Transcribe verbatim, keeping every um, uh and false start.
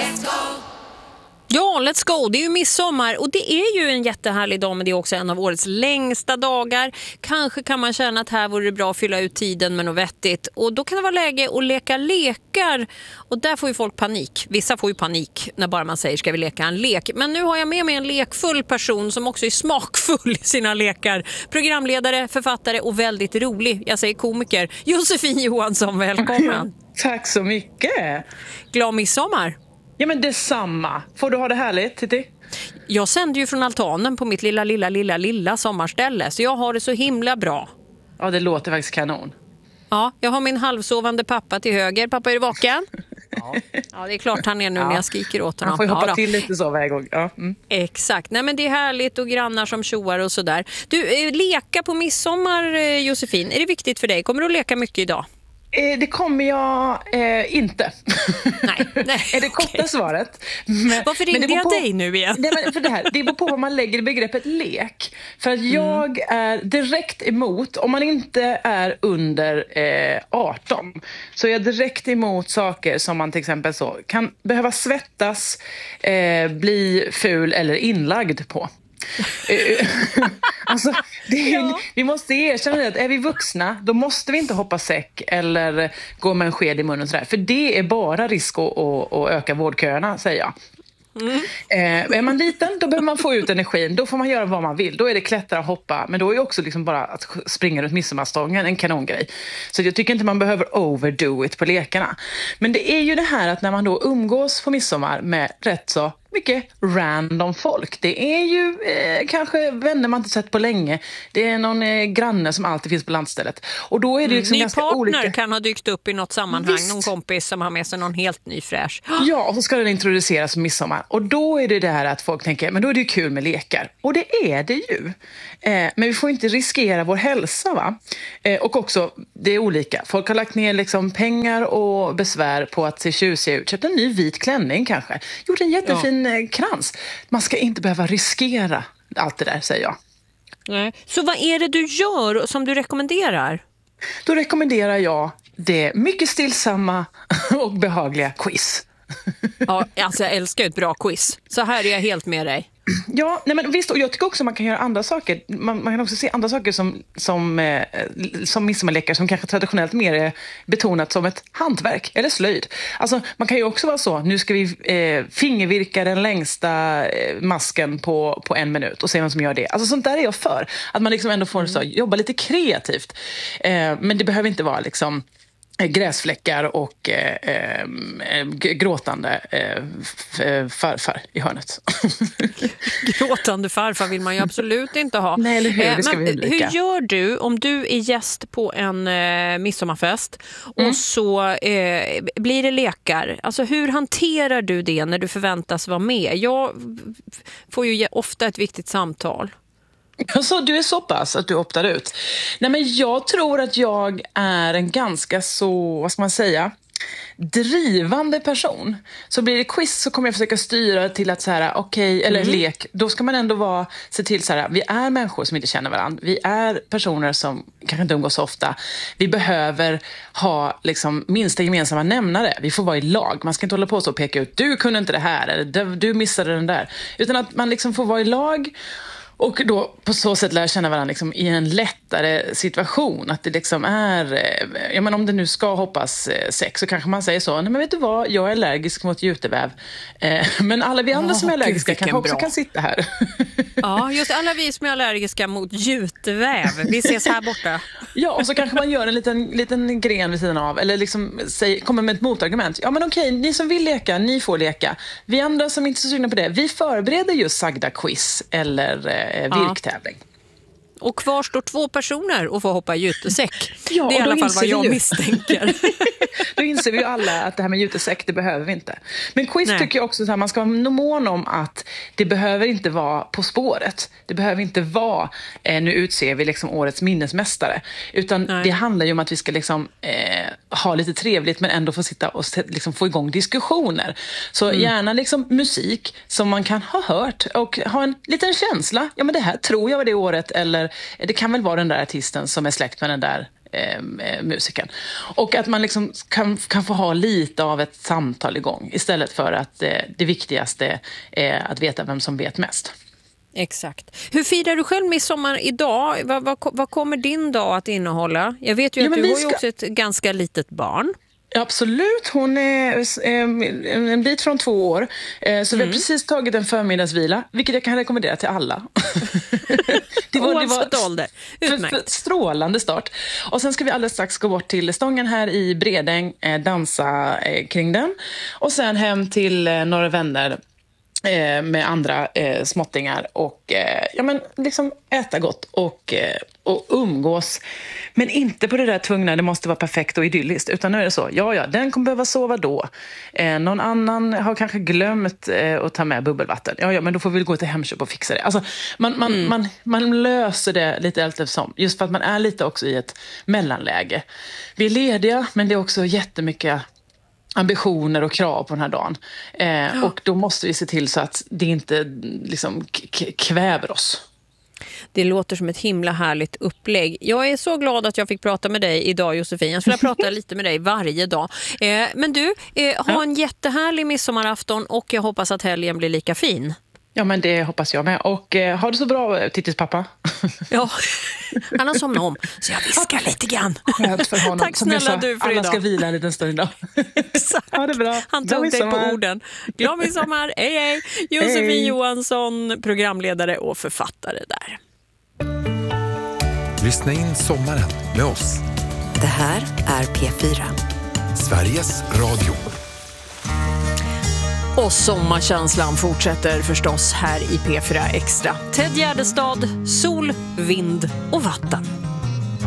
Ja, let's go. Det är ju midsommar och det är ju en jättehärlig dag, men det är också en av årets längsta dagar. Kanske kan man känna att här vore det bra att fylla ut tiden med något vettigt. Och då kan det vara läge att leka lekar. Och där får ju folk panik. Vissa får ju panik när bara man säger ska vi leka en lek. Men nu har jag med mig en lekfull person som också är smakfull i sina lekar. Programledare, författare och väldigt rolig. Jag säger komiker. Josefin Johansson, välkommen. Tack så mycket. Glad midsommar. Ja, men detsamma. Får du ha det härligt, Titti? Jag sänder ju från altanen på mitt lilla, lilla, lilla, lilla sommarställe. Så jag har det så himla bra. Ja, det låter faktiskt kanon. Ja, jag har min halvsovande pappa till höger. Pappa, är du vaken? Ja, ja det är klart han är nu ja. När jag skriker åt honom. Han får ju hoppa ja, till lite så varje gång. Ja. Mm. Exakt. Nej, men det är härligt och grannar som tjoar och sådär. Du, leka på midsommar, Josefin. Är det viktigt för dig? Kommer du att leka mycket idag? Det kommer jag eh, inte. Nej, nej. Är det korta okay. svaret. Men, Varför ringde men jag på, dig nu igen? Nej, men för det, här, det beror på vad man lägger i begreppet lek. För att jag mm. är direkt emot, om man inte är under eh, arton, så är jag direkt emot saker som man till exempel så kan behöva svettas, eh, bli ful eller inlagd på. Alltså, det är, ja. Vi måste erkänna att är vi vuxna, då måste vi inte hoppa säck eller gå med en sked i munnen och sådär. För det är bara risk att, att, att öka vårdköerna, säger jag. Mm. Eh, är man liten, då behöver man få ut energin. Då får man göra vad man vill. Då är det klättra och hoppa. Men då är också liksom bara att springa runt midsommarstången en kanongrej. Så jag tycker inte man behöver overdo it på lekarna. Men det är ju det här att när man då umgås på midsommar med rätt så mycket random folk. Det är ju eh, kanske vänner man inte sett på länge. Det är någon eh, granne som alltid finns på landstället. Och då är det liksom mm, ganska partner olika. Kan ha dykt upp i något sammanhang. Visst. Någon kompis som har med sig någon helt ny fräsch. Ja, och så ska den introduceras som midsommar. Och då är det det här att folk tänker, men då är det ju kul med lekar. Och det är det ju. Eh, men vi får inte riskera vår hälsa, va? Eh, och också, det är olika. Folk har lagt ner liksom pengar och besvär på att se tjusiga ut. Köpt en ny vit klänning kanske. Gjort en jättefin ja. krans. Man ska inte behöva riskera allt det där, säger jag. Nej. Så vad är det du gör som du rekommenderar? Då rekommenderar jag det mycket stillsamma och behagliga quiz. Ja, alltså jag älskar ett bra quiz. Så här är jag helt med dig. Ja, nej men visst, och jag tycker också man kan göra andra saker. Man, man kan också se andra saker som, som, eh, som midsommarlekar som kanske traditionellt mer är betonat som ett hantverk eller slöjd. Alltså man kan ju också vara så, nu ska vi eh, fingervirka den längsta eh, masken på, på en minut och se vem som gör det. Alltså sånt där är jag för. Att man liksom ändå får så, jobba lite kreativt. Eh, men det behöver inte vara liksom gräsfläckar och eh, eh, gråtande eh, farfar i hörnet. Gråtande farfar vill man ju absolut inte ha. Nej, eller hur? Det ska eh, vi undvika. Hur gör du om du är gäst på en eh, midsommarfest mm. och så eh, blir det lekar? Alltså hur hanterar du det när du förväntas vara med? Jag får ju ofta ett viktigt samtal. Alltså, du är så pass att du optar ut. Nej, men jag tror att jag är en ganska så, vad ska man säga, drivande person. Så blir det quiz så kommer jag försöka styra till att så här, okej, okay, eller mm. lek, då ska man ändå vara, se till så här, vi är människor som inte känner varandra. Vi är personer som kanske inte umgås så ofta. Vi behöver ha liksom minsta gemensamma nämnare. Vi får vara i lag. Man ska inte hålla på så och peka ut, du kunde inte det här eller du missade den där. Utan att man liksom får vara i lag. Och då på så sätt lär känna varandra liksom i en lättare situation. Att det liksom är, ja men om det nu ska hoppas sex så kanske man säger så. Nej men vet du vad, jag är allergisk mot juteväv. Eh, men alla vi andra oh, som är allergiska kanske också bra. Kan sitta här. Ja, just alla vi som är allergiska mot juteväv. Vi ses här borta. Ja, och så kanske man gör en liten, liten gren vid sidan av. Eller liksom säger, kommer med ett motargument. Ja men okej, ni som vill leka, ni får leka. Vi andra som inte är så sugna på det, vi förbereder just sagda quiz eller virkktävling. Ja. Och kvar står två personer och får hoppa jutesäck. Ja, det är i alla fall vad jag ju. misstänker. Då inser vi ju alla att det här med jutesäck, det behöver vi inte. Men quiz Nej. tycker jag också att man ska vara mån om att det behöver inte vara På spåret. Det behöver inte vara, eh, nu utser vi liksom årets minnesmästare. Utan Nej. det handlar ju om att vi ska liksom, eh, ha lite trevligt men ändå få sitta och liksom få igång diskussioner. Så mm. gärna liksom musik som man kan ha hört och ha en liten känsla. Ja men det här tror jag var det året, eller det kan väl vara den där artisten som är släkt med den där eh, musiken. Och att man liksom kan, kan få ha lite av ett samtal igång istället för att eh, det viktigaste är att veta vem som vet mest. Exakt. Hur firar du själv midsommar idag? Vad, vad, vad kommer din dag att innehålla? Jag vet ju ja, att du har ska... ju också ett ganska litet barn. Absolut, hon är en bit från två år. Så mm. vi har precis tagit en förmiddagsvila, vilket jag kan rekommendera till alla. det var, det var ålder. Utmärkt. För, för strålande start. Och sen ska vi alldeles strax gå bort till stången här i Bredäng, dansa kring den. Och sen hem till några vänner med andra eh, småttingar och eh, ja, men liksom äta gott och, eh, och umgås. Men inte på det där tvungna, det måste vara perfekt och idylliskt. Utan nu är det så, ja ja, den kommer behöva sova då. Eh, någon annan har kanske glömt eh, att ta med bubbelvatten. Ja ja, men då får vi gå till Hemköp och fixa det. Alltså, man, man, mm. man, man löser det lite eftersom. Just för att man är lite också i ett mellanläge. Vi är lediga, men det är också jättemycket ambitioner och krav på den här dagen. Eh, ja. Och då måste vi se till så att det inte liksom k- kväver oss. Det låter som ett himla härligt upplägg. Jag är så glad att jag fick prata med dig idag, Josefin. Jag skulle prata lite med dig varje dag. Eh, men du, eh, ha ja. en jättehärlig midsommarafton och jag hoppas att helgen blir lika fin. Ja, men det hoppas jag med. Och eh, ha det så bra, Tittis pappa. Ja, han har somnat om. Så jag viskar lite grann. För honom. Tack snälla sa, du för alla idag. Alla ska vila en liten stund idag. Exakt. Ha det bra. Han tog dig på orden. Glad midsommar. Hej, hej. Josefin hej. Johansson, programledare och författare där. Lyssna in sommaren med oss. Det här är P fyra. Sveriges Radio. Och sommarkänslan fortsätter förstås här i P fyra Extra. Ted Gärdestad, sol, vind och vatten.